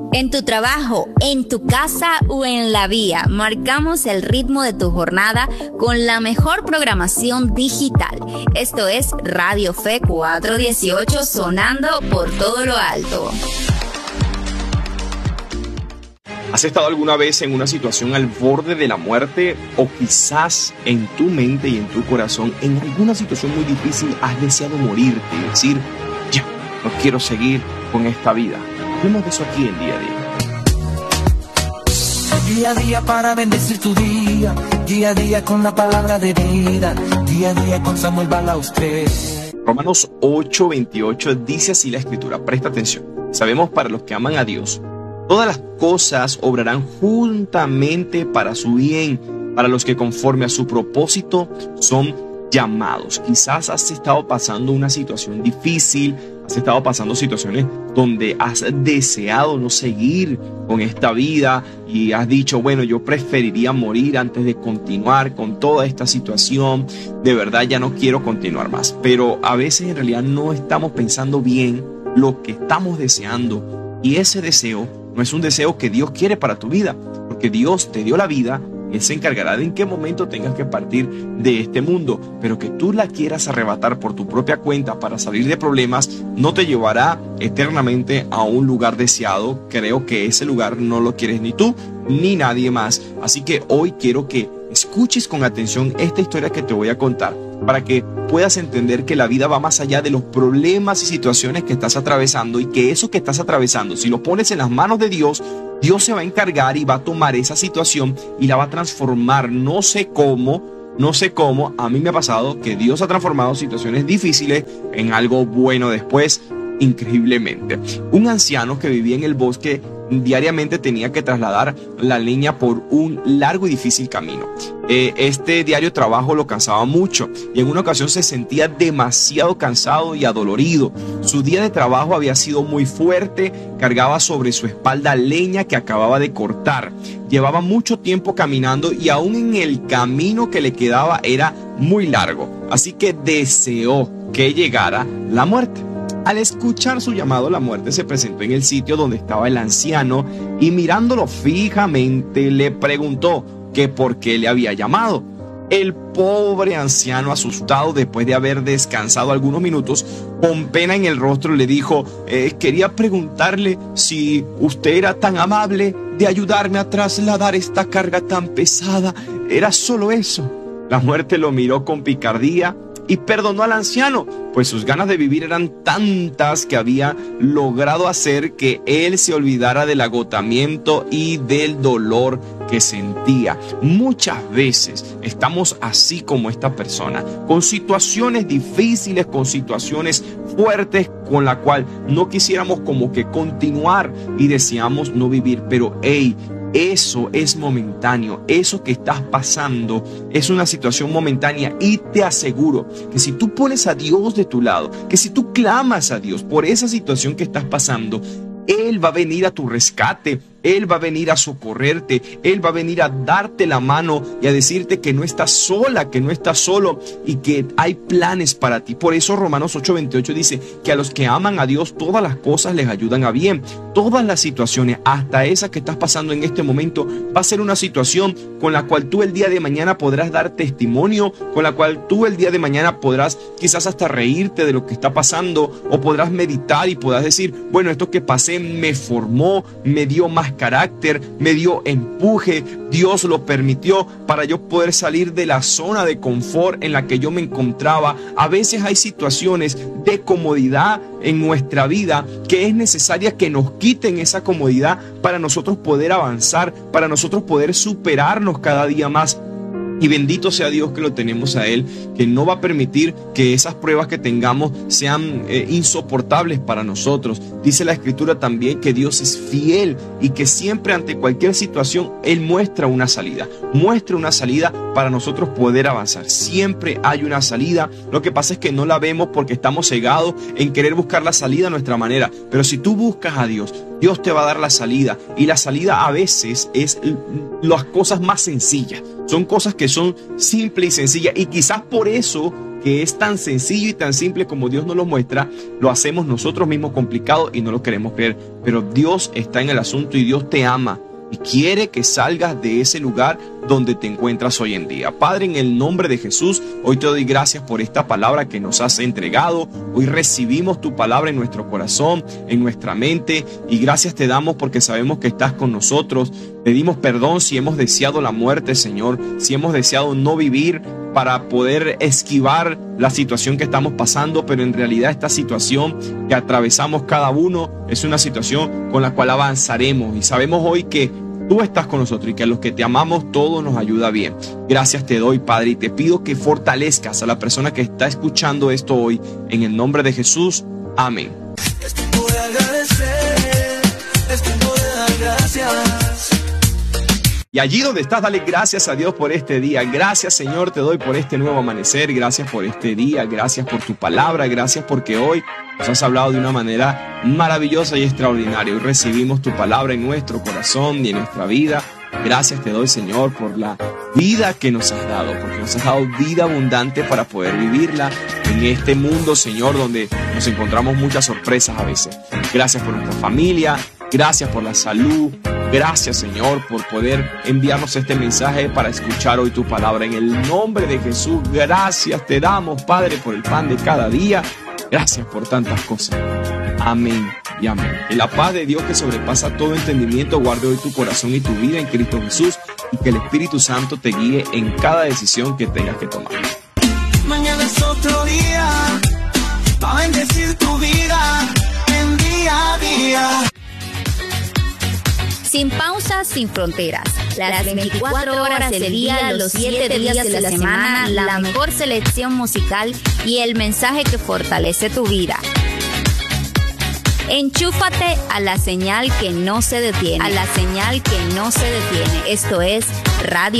En tu trabajo, en tu casa o en la vía, marcamos el ritmo de tu jornada con la mejor programación digital. Esto es Radio Fe 418, sonando por todo lo alto. ¿Has estado alguna vez en una situación al borde de la muerte? O quizás en tu mente y en tu corazón, en alguna situación muy difícil, has deseado morirte y decir, ya, no quiero seguir con esta vida. Hablemos de eso aquí en Día a Día. Día a día para bendecir tu día. Día a día con la palabra de vida. Día a día con Samuel Balaustres. Romanos 8:28 dice así la Escritura. Presta atención. Sabemos para los que aman a Dios, todas las cosas obrarán juntamente para su bien, para los que conforme a su propósito son llamados. Quizás has estado pasando una situación difícil, has estado pasando situaciones donde has deseado no seguir con esta vida y has dicho, bueno, yo preferiría morir antes de continuar con toda esta situación. De verdad ya no quiero continuar más. Pero a veces en realidad no estamos pensando bien lo que estamos deseando, y ese deseo no es un deseo que Dios quiere para tu vida, porque Dios te dio la vida. Él se encargará de en qué momento tengas que partir de este mundo, pero que tú la quieras arrebatar por tu propia cuenta para salir de problemas no te llevará eternamente a un lugar deseado. Creo que ese lugar no lo quieres ni tú ni nadie más. Así que hoy quiero que escuches con atención esta historia que te voy a contar, para que puedas entender que la vida va más allá de los problemas y situaciones que estás atravesando, y que eso que estás atravesando, si lo pones en las manos de Dios, Dios se va a encargar y va a tomar esa situación y la va a transformar. No sé cómo, a mí me ha pasado que Dios ha transformado situaciones difíciles en algo bueno después, increíblemente. Un anciano que vivía en el bosque diariamente tenía que trasladar la leña por un largo y difícil camino. Este diario trabajo lo cansaba mucho y en una ocasión se sentía demasiado cansado y adolorido. Su día de trabajo había sido muy fuerte, cargaba sobre su espalda leña que acababa de cortar. Llevaba mucho tiempo caminando y aún en el camino que le quedaba era muy largo, así que deseó que llegara la muerte. Al escuchar su llamado, la muerte se presentó en el sitio donde estaba el anciano y mirándolo fijamente le preguntó que por qué le había llamado. El pobre anciano, asustado después de haber descansado algunos minutos, con pena en el rostro le dijo, quería preguntarle si usted era tan amable de ayudarme a trasladar esta carga tan pesada. Era solo eso. La muerte lo miró con picardía y perdonó al anciano, pues sus ganas de vivir eran tantas que había logrado hacer que él se olvidara del agotamiento y del dolor que sentía. Muchas veces estamos así como esta persona, con situaciones difíciles, con situaciones fuertes con la cual no quisiéramos como que continuar y deseamos no vivir, pero eso es momentáneo. Eso que estás pasando es una situación momentánea, y te aseguro que si tú pones a Dios de tu lado, que si tú clamas a Dios por esa situación que estás pasando, Él va a venir a tu rescate. Él va a venir a socorrerte, Él va a venir a darte la mano y a decirte que no estás sola, que no estás solo y que hay planes para ti. Por eso Romanos 8:28 dice que a los que aman a Dios todas las cosas les ayudan a bien. Todas las situaciones, hasta esa que estás pasando en este momento, va a ser una situación con la cual tú el día de mañana podrás dar testimonio, con la cual tú el día de mañana podrás quizás hasta reírte de lo que está pasando, o podrás meditar y podrás decir, bueno, esto que pasé me formó, me dio más carácter, me dio empuje. Dios lo permitió para yo poder salir de la zona de confort en la que yo me encontraba. A veces hay situaciones de comodidad en nuestra vida que es necesaria que nos quiten esa comodidad para nosotros poder avanzar, para nosotros poder superarnos cada día más. Y bendito sea Dios que lo tenemos a Él, que no va a permitir que esas pruebas que tengamos sean insoportables para nosotros. Dice la Escritura también que Dios es fiel y que siempre ante cualquier situación Él muestra una salida para nosotros poder avanzar. Siempre hay una salida. Lo que pasa es que no la vemos porque estamos cegados en querer buscar la salida a nuestra manera. Pero si tú buscas a Dios, Dios te va a dar la salida, y la salida a veces es las cosas más sencillas. Son cosas que son simples y sencillas, y quizás por eso que es tan sencillo y tan simple como Dios nos lo muestra, lo hacemos nosotros mismos complicado y no lo queremos creer. Pero Dios está en el asunto y Dios te ama y quiere que salgas de ese lugar donde te encuentras hoy en día. Padre, en el nombre de Jesús, hoy te doy gracias por esta palabra que nos has entregado. Hoy recibimos tu palabra en nuestro corazón, en nuestra mente, y gracias te damos porque sabemos que estás con nosotros. Pedimos perdón si hemos deseado la muerte, Señor, si hemos deseado no vivir para poder esquivar la situación que estamos pasando, pero en realidad esta situación que atravesamos cada uno es una situación con la cual avanzaremos, y sabemos hoy que tú estás con nosotros y que a los que te amamos todo nos ayuda bien. Gracias te doy, Padre, y te pido que fortalezcas a la persona que está escuchando esto hoy, en el nombre de Jesús. Amén. Es tiempo de agradecer, es tiempo de dar gracias. Y allí donde estás, dale gracias a Dios por este día. Gracias, Señor, te doy por este nuevo amanecer. Gracias por este día. Gracias por tu palabra. Gracias porque hoy nos has hablado de una manera maravillosa y extraordinaria. Hoy recibimos tu palabra en nuestro corazón y en nuestra vida. Gracias te doy, Señor, por la vida que nos has dado, porque nos has dado vida abundante para poder vivirla en este mundo, Señor, donde nos encontramos muchas sorpresas a veces. Gracias por nuestra familia. Gracias por la salud. Gracias, Señor, por poder enviarnos este mensaje para escuchar hoy tu palabra. En el nombre de Jesús, gracias te damos, Padre, por el pan de cada día. Gracias por tantas cosas. Amén y amén. Que la paz de Dios que sobrepasa todo entendimiento guarde hoy tu corazón y tu vida en Cristo Jesús, y que el Espíritu Santo te guíe en cada decisión que tengas que tomar. Mañana es otro día, va a bendecir tu vida en día a día. Sin pausas, sin fronteras. Las 24 horas del día, los 7 días de la semana, la mejor selección musical y el mensaje que fortalece tu vida. Enchúfate a la señal que no se detiene. A la señal que no se detiene. Esto es Radio